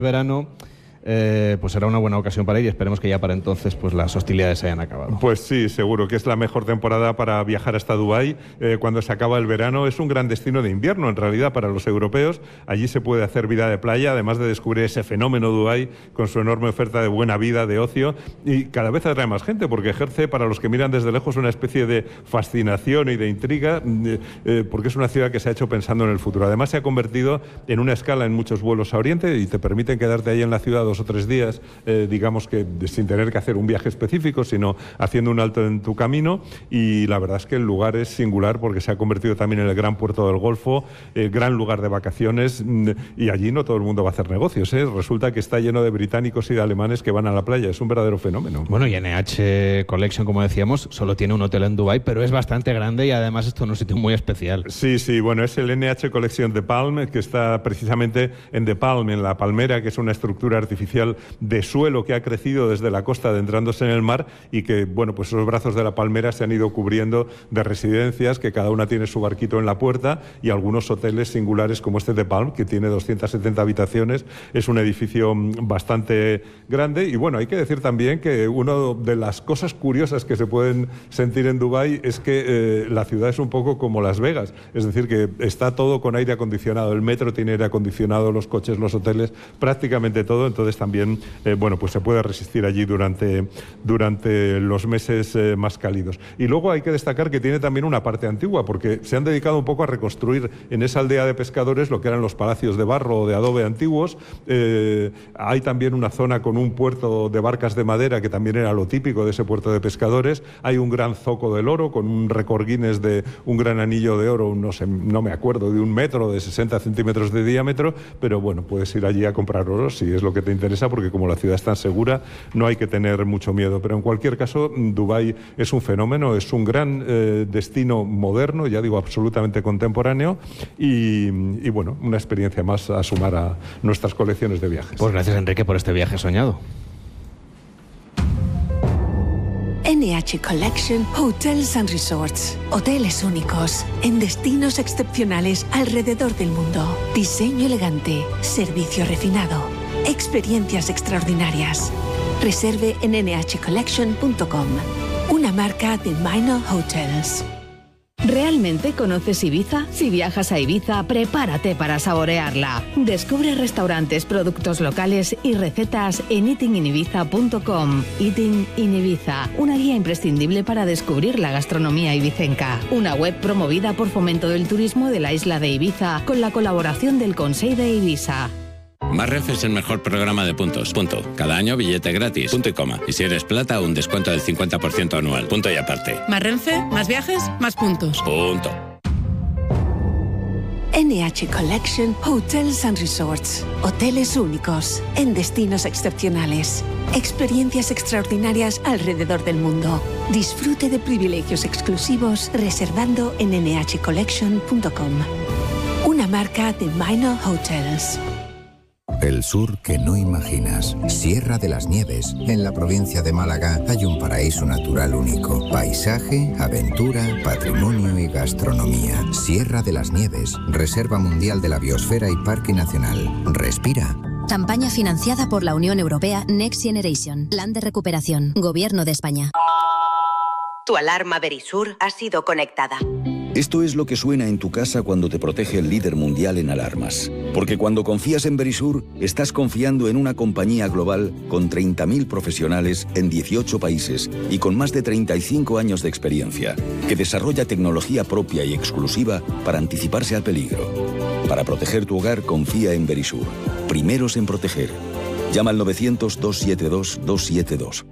verano, pues será una buena ocasión para ir y esperemos que ya para entonces pues las hostilidades se hayan acabado. Pues sí, seguro que es la mejor temporada para viajar hasta Dubái. Cuando se acaba el verano es un gran destino de invierno en realidad para los europeos. Allí se puede hacer vida de playa, además de descubrir ese fenómeno Dubái con su enorme oferta de buena vida, de ocio, y cada vez atrae más gente porque ejerce para los que miran desde lejos una especie de fascinación y de intriga, porque es una ciudad que se ha hecho pensando en el futuro. Además se ha convertido en una escala en muchos vuelos a Oriente y te permiten quedarte ahí en la ciudad 2 o 3 días, digamos que sin tener que hacer un viaje específico, sino haciendo un alto en tu camino, y la verdad es que el lugar es singular porque se ha convertido también en el gran puerto del Golfo, gran lugar de vacaciones, y allí no todo el mundo va a hacer negocios, resulta que está lleno de británicos y de alemanes que van a la playa, es un verdadero fenómeno. Bueno, y NH Collection, como decíamos, solo tiene un hotel en Dubái, pero es bastante grande y además esto es un sitio muy especial. Sí, bueno, es el NH Collection The Palm, que está precisamente en The Palm, en La Palmera, que es una estructura artificial de suelo que ha crecido desde la costa adentrándose en el mar y que, bueno, pues esos brazos de la palmera se han ido cubriendo de residencias que cada una tiene su barquito en la puerta y algunos hoteles singulares como este de Palm, que tiene 270 habitaciones. Es un edificio bastante grande y, bueno, hay que decir también que una de las cosas curiosas que se pueden sentir en Dubái es que la ciudad es un poco como Las Vegas, es decir, que está todo con aire acondicionado, el metro tiene aire acondicionado, los coches, los hoteles, prácticamente todo. Entonces también, bueno, pues se puede resistir allí durante los meses más cálidos. Y luego hay que destacar que tiene también una parte antigua, porque se han dedicado un poco a reconstruir en esa aldea de pescadores lo que eran los palacios de barro o de adobe antiguos. Hay también una zona con un puerto de barcas de madera que también era lo típico de ese puerto de pescadores. Hay un gran zoco del oro con un récord Guinness de un gran anillo de oro, no sé, no me acuerdo, de 1 metro, de 60 centímetros de diámetro, pero bueno, puedes ir allí a comprar oro si es lo que te interesa, porque como la ciudad es tan segura no hay que tener mucho miedo. Pero en cualquier caso, Dubái es un fenómeno, es un gran destino moderno, ya digo, absolutamente contemporáneo y bueno, una experiencia más a sumar a nuestras colecciones de viajes. Pues gracias, Enrique, por este viaje soñado. NH Collection Hotels and Resorts. Hoteles únicos en destinos excepcionales alrededor del mundo. Diseño elegante, servicio refinado, experiencias extraordinarias. Reserve en nhcollection.com. Una marca de Minor Hotels. ¿Realmente conoces Ibiza? Si viajas a Ibiza, prepárate para saborearla. Descubre restaurantes, productos locales y recetas en eatinginibiza.com. Eating in Ibiza, una guía imprescindible para descubrir la gastronomía ibicenca. Una web promovida por Fomento del Turismo de la isla de Ibiza con la colaboración del Consell de Ibiza. Más Renfe es el mejor programa de puntos. Punto. Cada año billete gratis. Punto y coma. Y si eres plata, un descuento del 50% anual. Punto y aparte. Más Renfe, más viajes, más puntos. Punto. NH Collection Hotels and Resorts. Hoteles únicos en destinos excepcionales. Experiencias extraordinarias alrededor del mundo. Disfrute de privilegios exclusivos reservando en nhcollection.com. Una marca de Minor Hotels. El sur que no imaginas. Sierra de las Nieves. En la provincia de Málaga hay un paraíso natural único. Paisaje, aventura, patrimonio y gastronomía. Sierra de las Nieves. Reserva Mundial de la Biosfera y Parque Nacional. Respira. Campaña financiada por la Unión Europea Next Generation. Plan de recuperación. Gobierno de España. Tu alarma Verisur ha sido conectada. Esto es lo que suena en tu casa cuando te protege el líder mundial en alarmas. Porque cuando confías en Verisur, estás confiando en una compañía global con 30.000 profesionales en 18 países y con más de 35 años de experiencia, que desarrolla tecnología propia y exclusiva para anticiparse al peligro. Para proteger tu hogar, confía en Verisur. Primeros en proteger. Llama al 900-272-272.